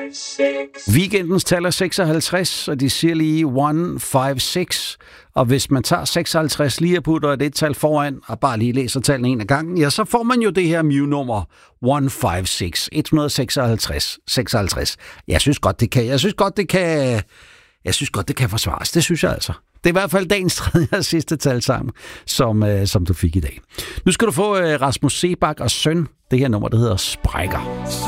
Weekendens tal er 56, og de siger lige 156. Og hvis man tager 56 lige og putter et tal foran, og bare lige læser tallene en af gangen, ja, så får man jo det her Mew-nummer 156, 156. Jeg synes godt, det kan forsvares. Det synes jeg altså. Det er i hvert fald dagens tredje og sidste tal sammen, som du fik i dag. Nu skal du få Rasmus Seebach og Søn. Det her nummer, der hedder Sprækker.